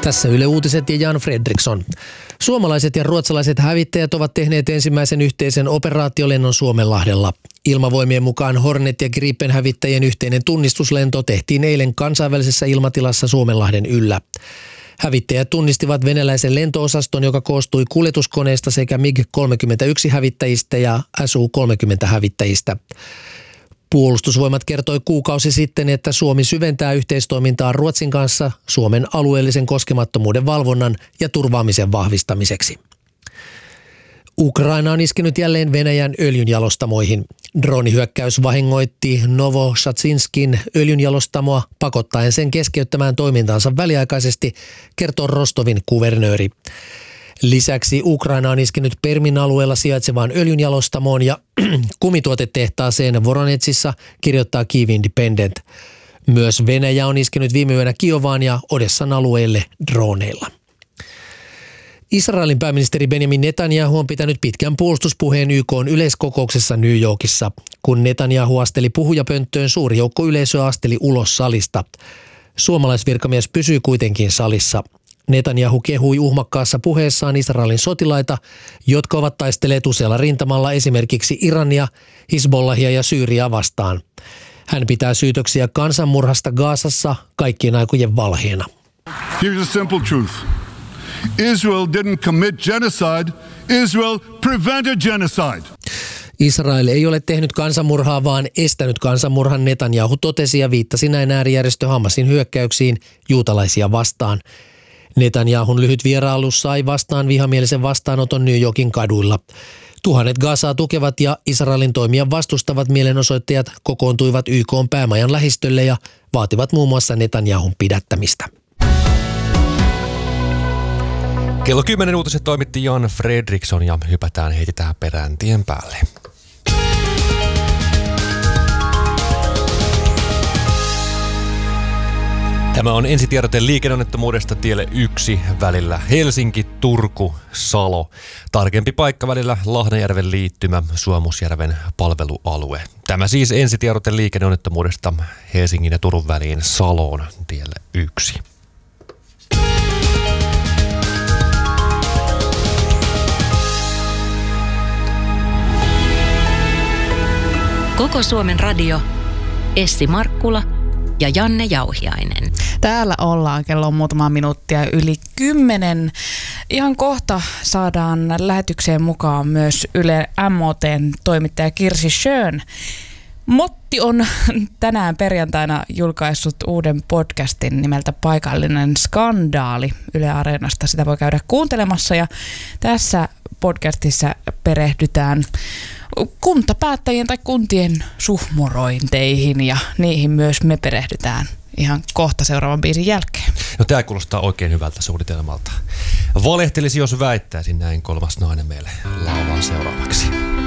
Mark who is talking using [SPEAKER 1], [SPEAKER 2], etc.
[SPEAKER 1] Tässä Yle Uutiset ja Jan Fredriksson. Suomalaiset ja ruotsalaiset hävittäjät ovat tehneet ensimmäisen yhteisen operaatiolennon Suomenlahdella. Ilmavoimien mukaan Hornet- ja Gripen-hävittäjien yhteinen tunnistuslento tehtiin eilen kansainvälisessä ilmatilassa Suomenlahden yllä. Hävittäjät tunnistivat venäläisen lentoosaston, joka koostui kuljetuskoneista sekä MiG-31-hävittäjistä ja Su-30-hävittäjistä. Puolustusvoimat kertoi kuukausi sitten, että Suomi syventää yhteistoimintaa Ruotsin kanssa Suomen alueellisen koskemattomuuden valvonnan ja turvaamisen vahvistamiseksi. Ukraina on iskenyt jälleen Venäjän öljynjalostamoihin. Droonihyökkäys vahingoitti Novochatsinskin öljynjalostamoa pakottaen sen keskeyttämään toimintaansa väliaikaisesti, kertoo Rostovin kuvernööri. Lisäksi Ukraina on iskenyt Permin alueella sijaitsevaan öljynjalostamoon ja kumituotetehtaaseen Voronezhissa, kirjoittaa Kyiv Independent. Myös Venäjä on iskenyt viime yönä Kiovaan ja Odessan alueelle droneilla. Israelin pääministeri Benjamin Netanyahu on pitänyt pitkän puolustuspuheen YK:n yleiskokouksessa New Yorkissa. Kun Netanyahu asteli puhujapönttöön, suuri joukko yleisöä asteli ulos salista. Suomalaisvirkamies pysyi kuitenkin salissa. Netanyahu kehui uhmakkaassa puheessaan Israelin sotilaita, jotka ovat taistelleet usealla rintamalla esimerkiksi Irania, Hizbollahia ja Syyriaa vastaan. Hän pitää syytöksiä kansanmurhasta Gazassa kaikkien aikojen valheena.
[SPEAKER 2] Here's a simple truth. Israel didn't commit genocide. Israel prevented genocide.
[SPEAKER 1] Israel ei ole tehnyt kansanmurhaa, vaan estänyt kansanmurhan, Netanyahu totesi ja viittasi näin äärijärjestö Hamasin hyökkäyksiin juutalaisia vastaan. Netanyahun lyhyt vierailu sai vastaan vihamielisen vastaanoton New Yorkin kaduilla. Tuhannet Gazaa tukevat ja Israelin toimia vastustavat mielenosoittajat kokoontuivat YK:n päämajan lähistölle ja vaativat muun muassa Netanyahun pidättämistä.
[SPEAKER 3] Kello 10 uutiset toimitti Jan Fredriksson ja heitetään perään tien päälle. Tämä on ensitiedote liikenneonnettomuudesta tielle 1 välillä Helsinki-Turku-Salo. Tarkempi paikka välillä Lahdenjärven liittymä Suomusjärven palvelualue. Tämä siis ensitiedote liikenneonnettomuudesta Helsingin ja Turun väliin Saloon tielle 1.
[SPEAKER 4] Koko Suomen radio, Essi Markkula ja Janne Jauhiainen.
[SPEAKER 5] Täällä ollaan, kello on muutama minuuttia yli 10. Ihan kohta saadaan lähetykseen mukaan myös Yle MOT:n toimittaja Kirsi Schön. Motti on tänään perjantaina julkaissut uuden podcastin nimeltä Paikallinen skandaali Yle Areenasta. Sitä voi käydä kuuntelemassa ja tässä podcastissa perehdytään kuntapäättäjien tai kuntien suhmurointeihin ja niihin myös me perehdytään ihan kohta seuraavan biisin jälkeen.
[SPEAKER 3] No tämä kuulostaa oikein hyvältä suunnitelmalta. Valehtelisi, jos väittäisin näin, kolmas nainen meille laulaa seuraavaksi.